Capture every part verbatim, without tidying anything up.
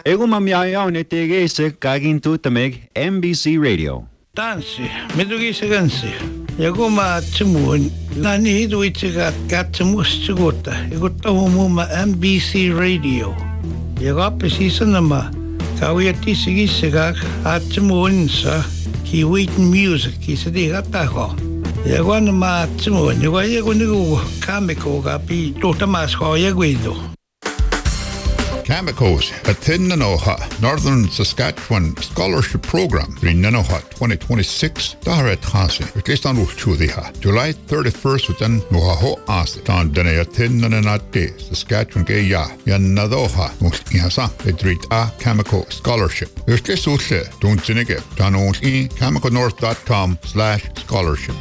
Ego mamiayaw ne tege se kagin tu tameg M B C Radio. Tansi, medugi se gansi. Ego ma tsumun, nani hidu itiga katsumus tsugota. Ego tahumu ma M B C Radio. Ego apesisa nama, kawiyati sigi sigak atsumun sa ki waitin music ki sa di gataho. Ego nama tsumun, ego ego nigo kamiko gapi totamas ko ego ido. Cameco's at Thin Nanoha, Northern Saskatchewan Scholarship Program, Green Nanoha twenty twenty-six, Daharet Hansi, Rikist on Chudiha, July thirty-first within Nohaho Asti, Tan Dene Thin Nananate, Saskatchewan Gay Ya, Yan Nadoha, Nuskihasa, Edrit A Cameco Scholarship. Rikist Ushe, Don't Zinige, Tanos E, cameconorth dot com slash scholarship.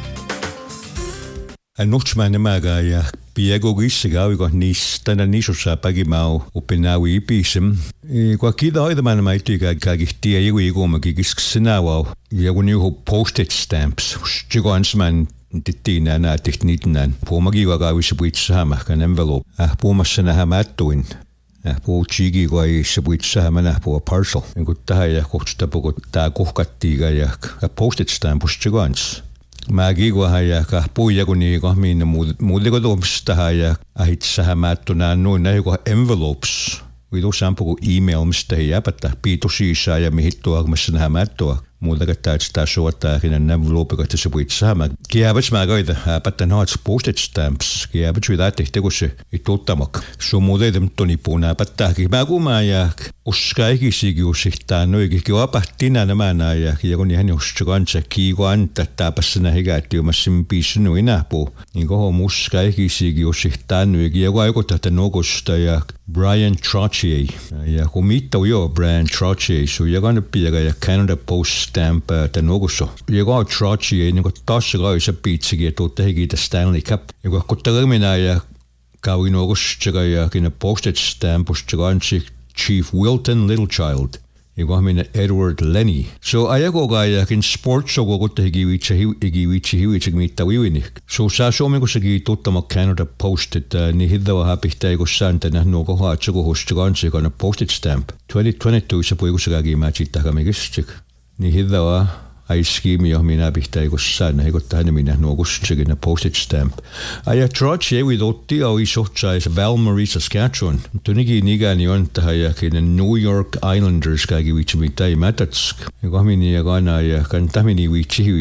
En nochtmane maga ja piego gisiga we got nis tana niso sa pagi mau upenawi ipisem e kwa kida oida man mai tiga kagihtia igu igu ma gigis sinawa ya when you postage stamps chigo ansman titina na technitnan po magiga ga we sibwit sama kan envelope ah po masana hamattuin ah po chigi go i sibwit sama na po parcel en gutta ya kosta po ta kohkattiga ya postage stamp chigo ans Magigo haya ka puya kuni ko min muli ko domsta haya ahit sa matuna no na ko envelopes we do sample email msta ya patta pito sisa ya mihitto agmasna hamatto mulla ka tasta suota in an envelope ka tsubuit sama kiabas magoida patta no postage stamps kiabas with tehte ko se itottamak so mulle dem toni puna patta ki maguma ya uskaiki sigi usihtaa noiki ki apahtina namana ja ja kun ihan uskaansa ki ko anta tapasna higatti umassim pisnu inapu niin ko muskaiki sigi usihtaa noiki ja ko tätä nokosta ja Brian Trottier ja kun mitto jo Brian Trottier so ja kan piega ja Canada Post stamp ta nokoso ja ko Trottier niin ko taas ga se pitsigi totta higita Stanley Cup ja ko termina ja kaui nokosta ja kin postage stamp uskaansi Chief Wilton Littlechild, joka on minä Edward Lenny. So ajako gaya kin sports so go te givicha givichi hivichi mitta wiwini. So sa suomi ko segi tuttama Canada Post että ni hidda hapihta ko santana no ko haatsa ko hostiganse kana postage stamp. twenty twenty-two se puiku segi matchitta kamigistik. Ni hidda ai scheme jo minä pihtai ko sanna ko tähän minä no ko segi na postage stamp. Aja Trottier we dotti au isocha is Val-Marie Saskatchewan. Tunigi nigani on tähän kin New York Islanders kagi wichi mitai matatsk. Ko minä kana ja kan tamini wichi